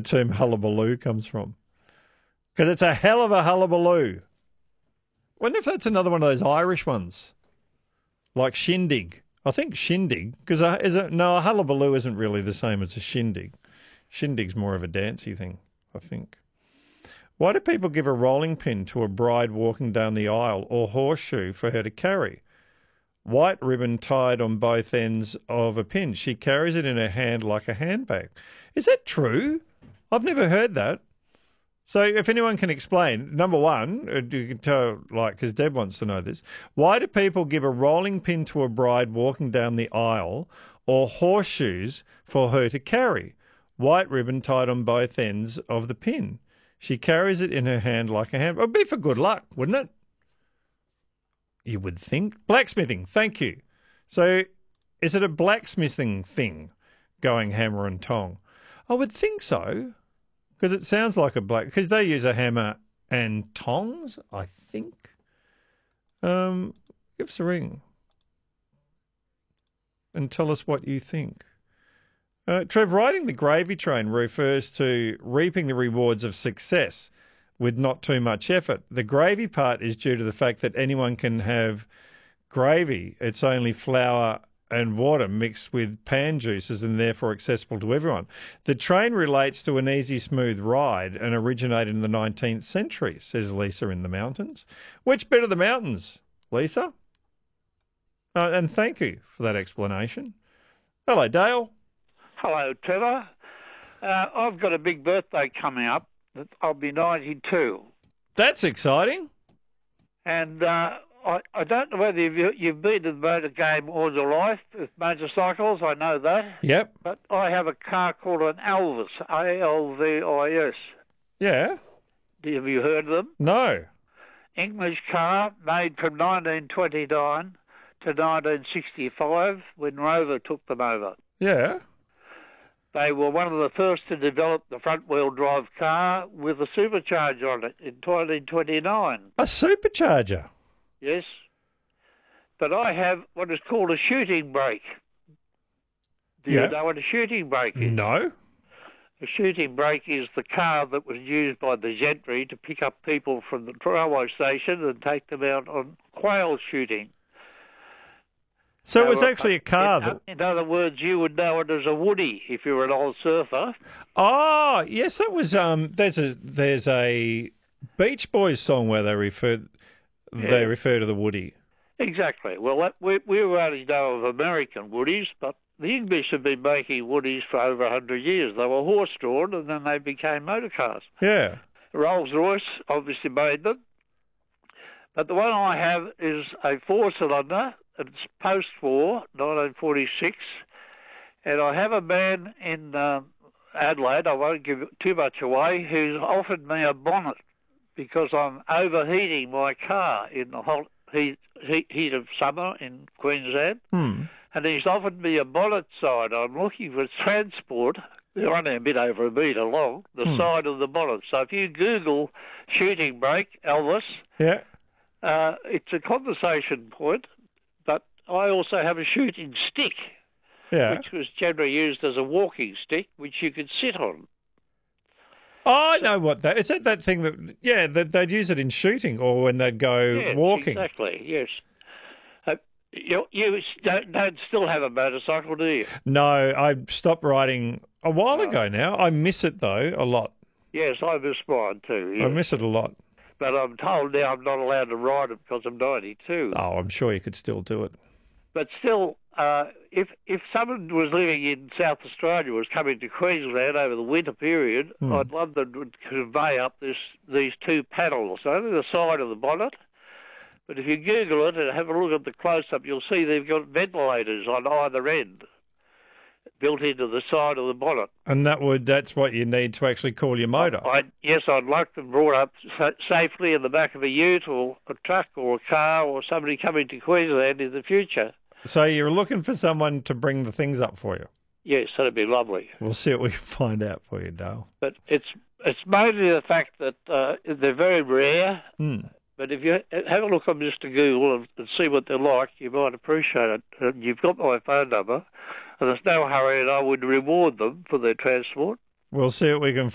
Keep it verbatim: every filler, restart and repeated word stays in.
the term hullabaloo comes from. Because it's a hell of a hullabaloo. Wonder if that's another one of those Irish ones, like shindig. I think shindig, because is it? No, a hullabaloo isn't really the same as a shindig. Shindig's more of a dancey thing, I think. Why do people give a rolling pin to a bride walking down the aisle or horseshoe for her to carry? White ribbon tied on both ends of a pin. She carries it in her hand like a handbag. Is that true? I've never heard that. So if anyone can explain, number one, you can tell, like, because Deb wants to know this, why do people give a rolling pin to a bride walking down the aisle or horseshoes for her to carry? White ribbon tied on both ends of the pin. She carries it in her hand like a hand. It would be for good luck, wouldn't it? You would think. Blacksmithing, thank you. So is it a blacksmithing thing, going hammer and tong? I would think so. Because it sounds like a black... Because they use a hammer and tongs, I think. Um, give us a ring. And tell us what you think. Uh, Trev, riding the gravy train refers to reaping the rewards of success with not too much effort. The gravy part is due to the fact that anyone can have gravy. It's only flour and water mixed with pan juices and therefore accessible to everyone. The train relates to an easy, smooth ride and originated in the nineteenth century, says Lisa in the mountains. Which bit of the mountains, Lisa? Uh, and thank you for that explanation. Hello, Dale. Hello, Trevor. Uh, I've got a big birthday coming up. I'll be ninety-two. That's exciting. And uh, I, I don't know whether you've, you've been to the motor game all your life with motorcycles. I know that. Yep. But I have a car called an Elvis, A L V I S. Yeah. Have you heard of them? No. English car made from nineteen twenty-nine to nineteen sixty-five when Rover took them over. Yeah. They were one of the first to develop the front-wheel drive car with a supercharger on it in nineteen twenty-nine. A supercharger? Yes. But I have what is called a shooting brake. Do yeah. you know what a shooting brake is? No. A shooting brake is the car that was used by the gentry to pick up people from the railway station and take them out on quail shooting. So it was actually a car in, that... In other words, you would know it as a woody if you were an old surfer. Oh, yes, that was... Um. There's a there's a Beach Boys song where they refer yeah. they refer to the woody. Exactly. Well, that, we we only know of American woodies, but the English have been making woodies for over a hundred years. They were horse-drawn, and then they became motor cars. Yeah. Rolls-Royce obviously made them, but the one I have is a four-cylinder. It's post-war, nineteen forty-six, and I have a man in um, Adelaide, I won't give too much away, who's offered me a bonnet because I'm overheating my car in the hot heat, heat, heat of summer in Queensland, hmm. and he's offered me a bonnet side. I'm looking for transport. They're only a bit over a metre long, the hmm. side of the bonnet. So if you Google shooting brake, Elvis, yeah, uh, it's a conversation point. But I also have a shooting stick, yeah. which was generally used as a walking stick, which you could sit on. Oh, I know what that is. That that thing that, yeah, that they'd use it in shooting or when they'd go yes, walking. Exactly, yes. Uh, you you don't, don't still have a motorcycle, do you? No, I stopped riding a while oh. ago now. I miss it, though, a lot. Yes, I miss mine too. Yes. I miss it a lot. But I'm told now I'm not allowed to ride it because I'm ninety-two. Oh, I'm sure you could still do it. But still, uh, if if someone was living in South Australia, was coming to Queensland over the winter period, hmm. I'd love them to convey up this these two panels, only the side of the bonnet. But if you Google it and have a look at the close-up, you'll see they've got ventilators on either end, built into the side of the bonnet. And that would that's what you need to actually call your motor? I, yes, I'd like them brought up sa- safely in the back of a ute or a truck or a car or somebody coming to Queensland in the future. So you're looking for someone to bring the things up for you? Yes, that'd be lovely. We'll see what we can find out for you, Dale. But it's it's mainly the fact that uh, they're very rare. Mm. But if you have a look on Mister Google and, and see what they're like, you might appreciate it. And you've got my phone number, and there's no hurry, and I would reward them for their transport. We'll see what we can